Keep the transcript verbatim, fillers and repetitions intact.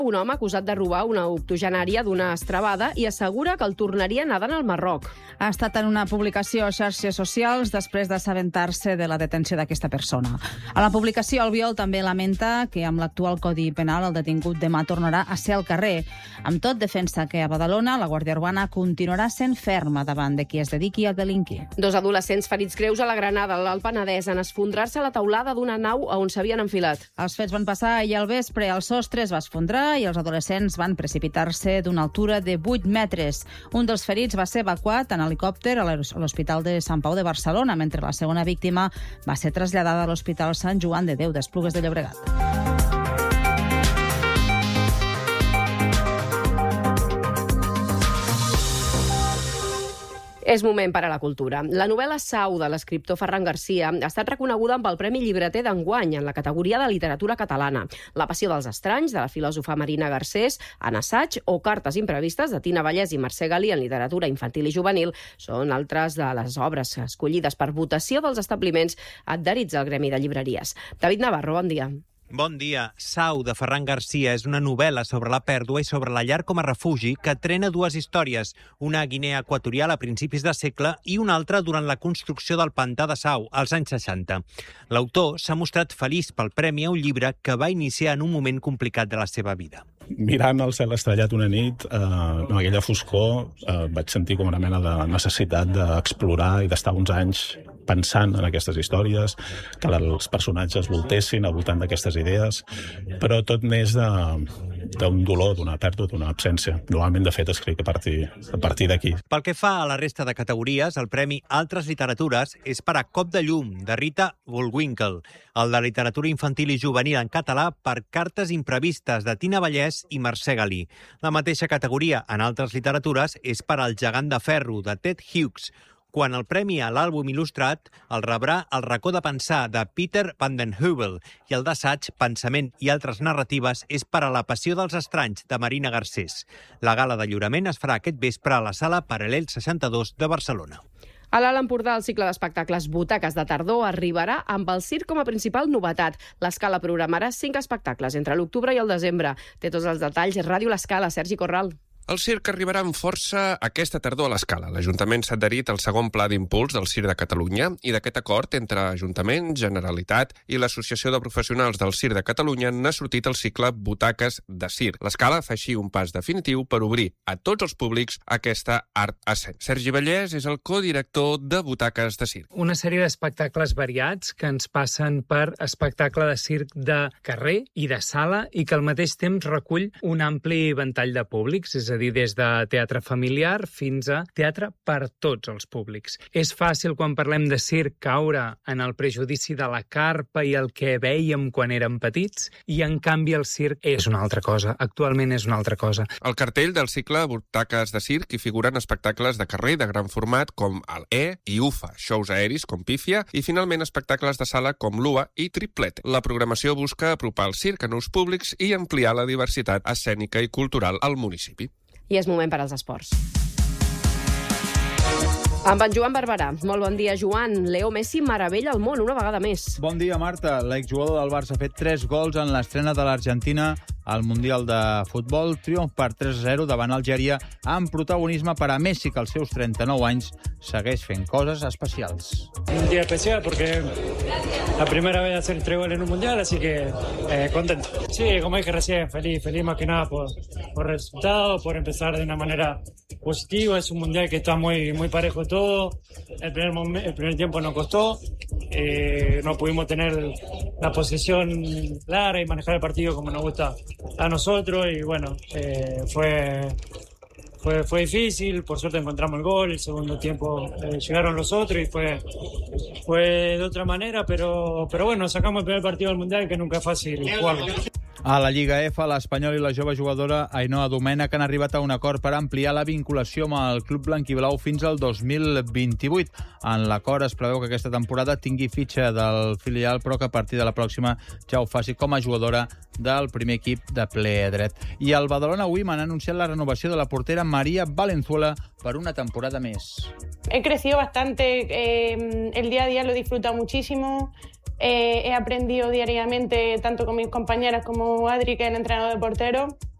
Un home acusat de robar una octogenària d'una estravada i assegura que el tornaria nedant al Marroc. Ha estat en una publicació a xarxes socials després d'assabentar-se de la detenció d'aquesta persona. A la publicació, Albiol també lamenta que amb l'actual Codi Penal el detingut demà tornarà a ser al carrer. Amb tot, defensa que a Badalona la Guàrdia Urbana continuarà sent ferma davant de qui es dediqui a delinquir. Dos adolescents ferits greus a la Granada, al Penedès, en esfondrar-se a la teulada d'una nau on s'havien enfilat. Els fets van passar ahir al vespre, el sostre es va esfondrar i els adolescents van precipitar-se d'una altura de vuit metres. Un dels ferits va ser evacuat en helicòpter a l'Hospital de Sant Pau de Barcelona, mentre la segona víctima va ser traslladada a l'Hospital Sant Joan de Déu d'Esplugues de Llobregat. És moment per a la cultura. La novel·la Sau, de l'escriptor Ferran Garcia, ha estat reconeguda amb el Premi Llibreter d'enguany en la categoria de literatura catalana. La passió dels estranys, de la filòsofa Marina Garcés, en assaig, o Cartes imprevistes, de Tina Vallès i Mercè Galí, en literatura infantil i juvenil, són altres de les obres escollides per votació dels establiments adherits al Gremi de Llibreries. David Navarro, bon dia. Bon dia. Sau, de Ferran Garcia, és una novel·la sobre la pèrdua i sobre la llar com a refugi que trena dues històries, una a Guinea Equatorial a principis de segle i una altra durant la construcció del pantà de Sau, als anys seixanta. L'autor s'ha mostrat feliç pel premi a un llibre que va iniciar en un moment complicat de la seva vida. Mirant el cel estrellat una nit, eh, amb aquella foscor, eh, vaig sentir com una mena de necessitat d'explorar i d'estar uns anys pensant en aquestes històries, que els personatges voltessin al voltant d'aquestes idees, però tot neix d'un dolor, d'una pèrdua, d'una absència. Normalment, de fet, escric a partir, a partir d'aquí. Pel que fa a la resta de categories, el Premi Altres Literatures és per a Cop de llum, de Rita Bullwinkle, el de literatura infantil i juvenil en català per Cartes imprevistes, de Tina Vallès i Mercè Galí. La mateixa categoria en altres literatures és per al Gegant de ferro, de Ted Hughes, quan el premi a l'àlbum il·lustrat el rebrà El racó de pensar, de Peter van den Heuvel, i el d'assaig, Pensament i altres narratives és per a La passió dels estranys, de Marina Garcés. La gala de lliurament es farà aquest vespre a la sala Paral·lel seixanta-dos de Barcelona. A l'Alt Empordà, el cicle d'espectacles Butaques de tardor arribarà amb el circ com a principal novetat. L'Escala programarà cinc espectacles entre l'octubre i el desembre. Té tots els detalls Ràdio L'Escala, Sergi Corral. El circ arribarà amb força aquesta tardor a l'Escala. L'Ajuntament s'ha adherit al segon pla d'impuls del Circ de Catalunya i d'aquest acord entre Ajuntament, Generalitat i l'Associació de Professionals del Circ de Catalunya n'ha sortit el cicle Butaques de circ. L'Escala fa així un pas definitiu per obrir a tots els públics aquesta art escènica. Sergi Vallès és el codirector de Butaques de circ. Una sèrie d'espectacles variats que ens passen per espectacle de circ de carrer i de sala i que al mateix temps recull un ampli ventall de públics, és a dir, des de teatre familiar fins a teatre per tots els públics. És fàcil, quan parlem de circ, caure en el prejudici de la carpa i el que veiem quan érem petits, i en canvi el circ és una altra cosa. Actualment és una altra cosa. Al cartell del cicle Butaques de circ hi figuren espectacles de carrer de gran format com el E i U F A, shows aeris com Pífia i finalment espectacles de sala com l'U A i Triplet. La programació busca apropar el circ a nous públics i ampliar la diversitat escènica i cultural al municipi. I és moment per als esports. Amb en Joan Barberà. Molt bon dia, Joan. Leo Messi meravella el món una vegada més. Bon dia, Marta. L'exjugador del Barça ha fet tres gols en l'estrena de l'Argentina al Mundial de Futbol. Triomf per tres a zero davant Algèria, amb protagonisme per a Messi, que als seus trenta-nou anys segueix fent coses especials. Un día especial porque la primera vez hacer tres goles en un Mundial, así que eh, contento. Sí, como dije recién, feliz, feliz más que nada por, por el resultado, por empezar de una manera positiva. Es un Mundial que está muy, muy parejo todo. El primer, momen- el primer tiempo nos costó. Eh, no pudimos tener la posesión clara y manejar el partido como nos gusta a nosotros. Y bueno, eh, fue... Fue, fue difícil, por suerte encontramos el gol, el segundo tiempo eh, llegaron los otros y fue, fue de otra manera, pero, pero bueno, sacamos el primer partido del Mundial, que nunca es fácil jugarlo. A la Lliga F, l'Espanyol i la jove jugadora Ainhoa Domènech han arribat a un acord per ampliar la vinculació amb el club blanquiblau fins al dos mil vint-i-vuit. En l'acord es preveu que aquesta temporada tingui fitxa del filial, però que a partir de la pròxima ja ho faci com a jugadora del primer equip de ple dret. I el Badalona Women ha anunciat la renovació de la portera Maria Valenzuela per una temporada més. he crecido bastante, eh, el día a día lo he disfrutado muchísimo, eh, he aprendido diariamente tanto con mis compañeras como Adri, que es el entrenador de porteros.